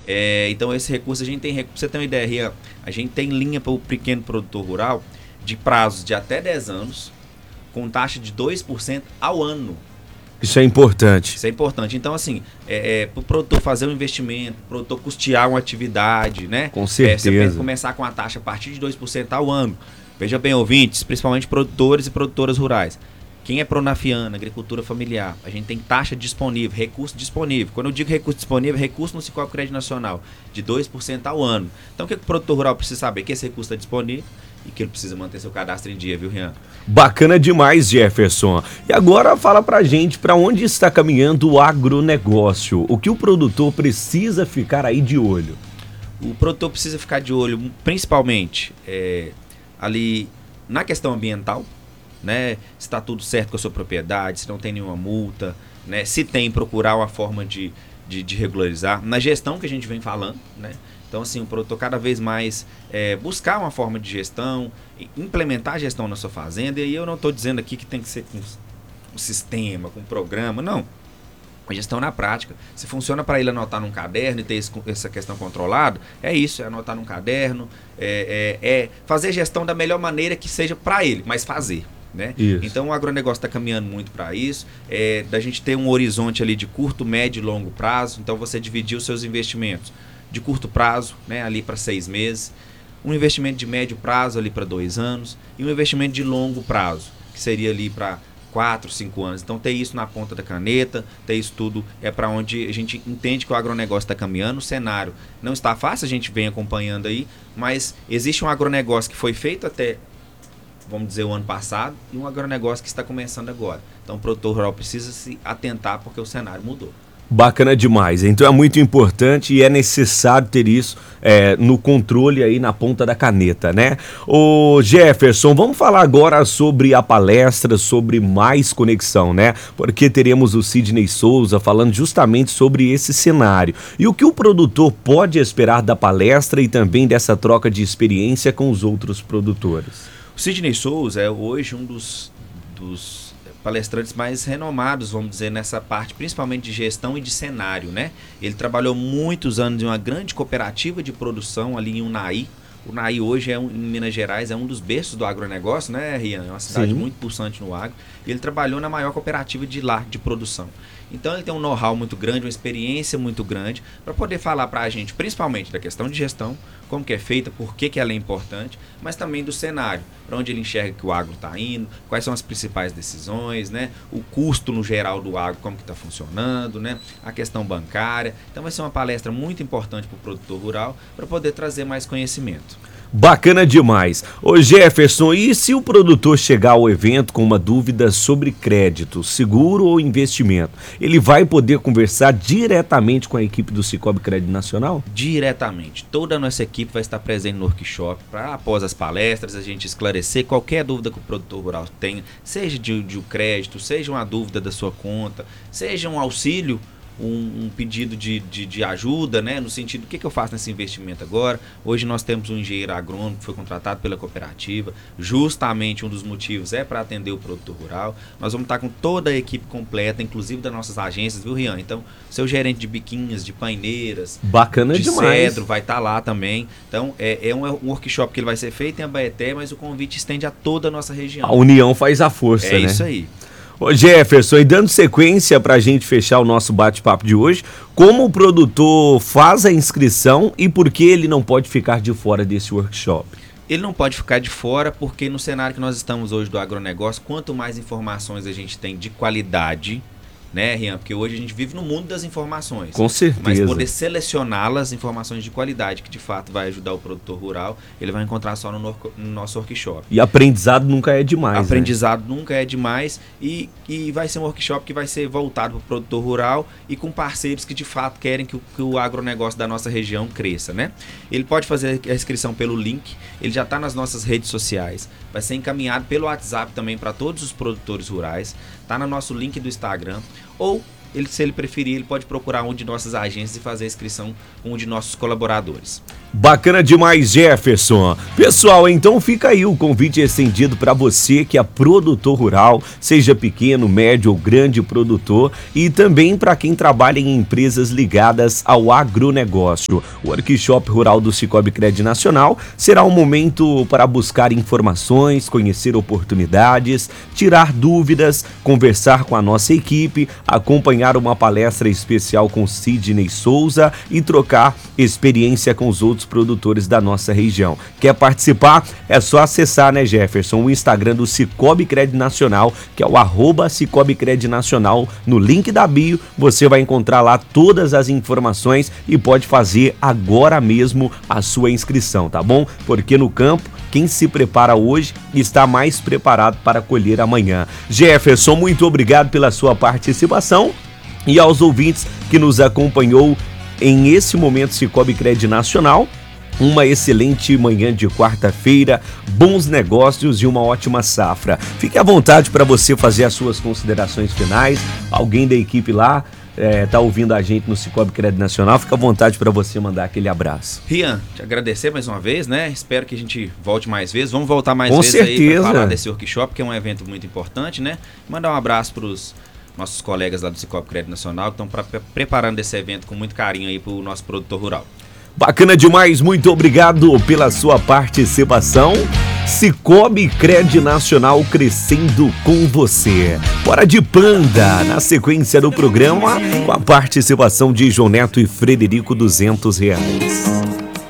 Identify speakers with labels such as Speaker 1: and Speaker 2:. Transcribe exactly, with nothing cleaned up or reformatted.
Speaker 1: É, então esse recurso, a gente tem, pra você ter uma ideia, Rian, a gente tem linha para o pequeno produtor rural de prazos de até dez anos, com taxa de dois por cento ao ano.
Speaker 2: Isso é importante.
Speaker 1: Isso é importante. Então, assim, é, é, para o produtor fazer um investimento, para o produtor custear uma atividade, né?
Speaker 2: Com certeza.
Speaker 1: É, você começar com a taxa a partir de dois por cento ao ano. Veja bem, ouvintes, principalmente produtores e produtoras rurais. Quem é Pronafiana, agricultura familiar, a gente tem taxa disponível, recurso disponível. Quando eu digo recurso disponível, recurso no Sicoob Crédito Nacional, de dois por cento ao ano. Então, o que o produtor rural precisa saber? Que esse recurso está disponível e que ele precisa manter seu cadastro em dia, viu, Rian?
Speaker 2: Bacana demais, Jefferson. E agora fala pra gente para onde está caminhando o agronegócio. O que o produtor precisa ficar aí de olho?
Speaker 1: O produtor precisa ficar de olho, principalmente, é, ali na questão ambiental, né? Se está tudo certo com a sua propriedade, se não tem nenhuma multa, né? Se tem, procurar uma forma de, de, de regularizar. Na gestão que a gente vem falando, né? Então, assim, o produtor cada vez mais é, buscar uma forma de gestão, implementar a gestão na sua fazenda. E aí eu não estou dizendo aqui que tem que ser com um sistema, com um programa, não. A gestão na prática. Se funciona para ele anotar num caderno e ter esse, essa questão controlada, é isso, é anotar num caderno, é, é, é fazer gestão da melhor maneira que seja para ele, mas fazer. Né? Então o agronegócio está caminhando muito para isso, é, da gente ter um horizonte ali de curto, médio e longo prazo. Então você dividir os seus investimentos de curto prazo, né, ali para seis meses, um investimento de médio prazo ali para dois anos e um investimento de longo prazo, que seria ali para quatro, cinco anos. Então ter isso na ponta da caneta, ter isso tudo é para onde a gente entende que o agronegócio está caminhando. O cenário não está fácil, a gente vem acompanhando aí, mas existe um agronegócio que foi feito até, vamos dizer, o ano passado, e um agronegócio que está começando agora. Então o produtor rural precisa se atentar porque o cenário mudou.
Speaker 2: Bacana demais, então é muito importante e é necessário ter isso é, no controle aí na ponta da caneta, né? Ô Jefferson, vamos falar agora sobre a palestra, sobre Mais Conexão, né? Porque teremos o Sidney Souza falando justamente sobre esse cenário. E o que o produtor pode esperar da palestra e também dessa troca de experiência com os outros produtores?
Speaker 1: O Sidney Souza é hoje um dos, dos palestrantes mais renomados, vamos dizer, nessa parte, principalmente de gestão e de cenário, né? Ele trabalhou muitos anos em uma grande cooperativa de produção ali em Unai. O Unai hoje, é um, em Minas Gerais, é um dos berços do agronegócio, né, Rian? É uma cidade Sim. muito pulsante no agro. E ele trabalhou na maior cooperativa de lá, de produção. Então ele tem um know-how muito grande, uma experiência muito grande, para poder falar para a gente, principalmente da questão de gestão, como que é feita, por que, que ela é importante, mas também do cenário, para onde ele enxerga que o agro está indo, quais são as principais decisões, né? O custo no geral do agro, como que está funcionando, né? A questão bancária. Então vai ser uma palestra muito importante para o produtor rural, para poder trazer mais conhecimento.
Speaker 2: Bacana demais. Ô Jefferson, e se o produtor chegar ao evento com uma dúvida sobre crédito, seguro ou investimento, ele vai poder conversar diretamente com a equipe do Sicoob Crédito Nacional?
Speaker 1: Diretamente. Toda a nossa equipe vai estar presente no workshop para, após as palestras, a gente esclarecer qualquer dúvida que o produtor rural tenha, seja de, de um crédito, seja uma dúvida da sua conta, seja um auxílio, Um, um pedido de, de, de ajuda, né? No sentido, o que, que eu faço nesse investimento agora? Hoje nós temos um engenheiro agrônomo que foi contratado pela cooperativa, justamente um dos motivos é para atender o produtor rural. Nós vamos estar com toda a equipe completa, inclusive das nossas agências, viu, Rian? Então, seu gerente de biquinhas, de paineiras,
Speaker 2: Bacana
Speaker 1: de
Speaker 2: demais.
Speaker 1: cedro, vai estar lá também. Então, é, é um, um workshop que ele vai ser feito em Abaeté, mas o convite estende a toda a nossa região.
Speaker 2: A união faz a força,
Speaker 1: é
Speaker 2: né?
Speaker 1: É isso aí.
Speaker 2: Ô Jefferson, e dando sequência para a gente fechar o nosso bate-papo de hoje, como o produtor faz a inscrição e por que ele não pode ficar de fora desse workshop?
Speaker 1: Ele não pode ficar de fora porque no cenário que nós estamos hoje do agronegócio, quanto mais informações a gente tem de qualidade, né, Rian? Porque hoje a gente vive no mundo das informações.
Speaker 2: Com certeza.
Speaker 1: Mas poder selecioná-las, informações de qualidade, que de fato vai ajudar o produtor rural, ele vai encontrar só no, no, no nosso workshop.
Speaker 2: E aprendizado nunca é demais,
Speaker 1: Aprendizado
Speaker 2: né?
Speaker 1: nunca é demais e, e vai ser um workshop que vai ser voltado para o produtor rural e com parceiros que de fato querem que o, que o agronegócio da nossa região cresça, né? Ele pode fazer a inscrição pelo link, ele já está nas nossas redes sociais, vai ser encaminhado pelo WhatsApp também para todos os produtores rurais, está no nosso link do Instagram, ou ele, se ele preferir, ele pode procurar um de nossas agências e fazer a inscrição com um de nossos colaboradores.
Speaker 2: Bacana demais, Jefferson. Pessoal, então fica aí o convite estendido para você que é produtor rural, seja pequeno, médio ou grande produtor, e também para quem trabalha em empresas ligadas ao agronegócio. O Workshop Rural do Sicoob Cred Nacional será um momento para buscar informações, conhecer oportunidades, tirar dúvidas, conversar com a nossa equipe, acompanhar uma palestra especial com Sidney Souza e trocar experiência com os outros produtores da nossa região. Quer participar? É só acessar, né, Jefferson, o Instagram do Sicoob Cred Nacional, que é o arroba Sicoob Cred Nacional. No link da bio, você vai encontrar lá todas as informações e pode fazer agora mesmo a sua inscrição, tá bom? Porque no campo, quem se prepara hoje está mais preparado para colher amanhã. Jefferson, muito obrigado pela sua participação e aos ouvintes que nos acompanhou em esse momento Sicoob Cred Nacional. Uma excelente manhã de quarta-feira, bons negócios e uma ótima safra. Fique à vontade para você fazer as suas considerações finais. Alguém da equipe lá está é, ouvindo a gente no Sicoob Cred Nacional, fica à vontade para você mandar aquele abraço.
Speaker 1: Rian, te agradecer mais uma vez, né? Espero que a gente volte mais vezes. Vamos voltar mais
Speaker 2: Com
Speaker 1: vezes
Speaker 2: certeza.
Speaker 1: aí para falar desse workshop, que é um evento muito importante, né? Mandar um abraço para os nossos colegas lá do Sicoob Cred Nacional, que estão preparando esse evento com muito carinho aí para o nosso produtor rural.
Speaker 2: Bacana demais, muito obrigado pela sua participação. Sicoob Cred Nacional crescendo com você. Hora de Panda, na sequência do programa, com a participação de João Neto e Frederico duzentos reais.